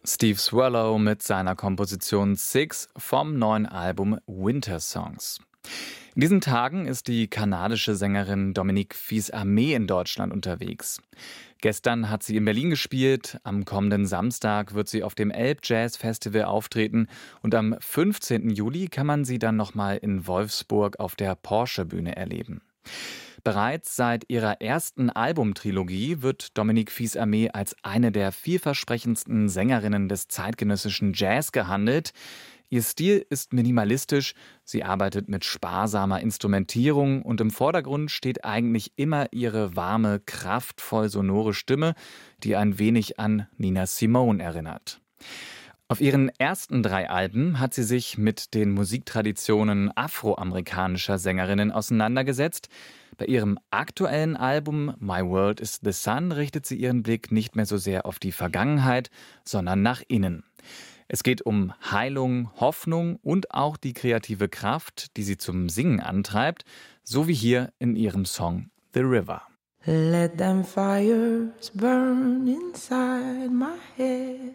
Steve Swallow mit seiner Komposition Six vom neuen Album Winter Songs. In diesen Tagen ist die kanadische Sängerin Dominique Fils-Aimé in Deutschland unterwegs. Gestern hat sie in Berlin gespielt, am kommenden Samstag wird sie auf dem Elb Jazz Festival auftreten und am 15. Juli kann man sie dann nochmal in Wolfsburg auf der Porsche-Bühne erleben. Bereits seit ihrer ersten Albumtrilogie wird Dominique Fils-Aimé als eine der vielversprechendsten Sängerinnen des zeitgenössischen Jazz gehandelt. Ihr Stil ist minimalistisch, sie arbeitet mit sparsamer Instrumentierung und im Vordergrund steht eigentlich immer ihre warme, kraftvoll sonore Stimme, die ein wenig an Nina Simone erinnert. Auf ihren ersten 3 Alben hat sie sich mit den Musiktraditionen afroamerikanischer Sängerinnen auseinandergesetzt. Bei ihrem aktuellen Album My World is the Sun richtet sie ihren Blick nicht mehr so sehr auf die Vergangenheit, sondern nach innen. Es geht um Heilung, Hoffnung und auch die kreative Kraft, die sie zum Singen antreibt, so wie hier in ihrem Song The River. Let them fires burn inside my head.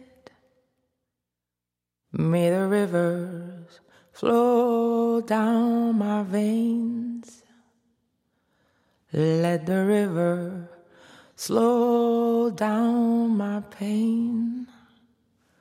May the rivers flow down my veins. Let the river slow down my pain.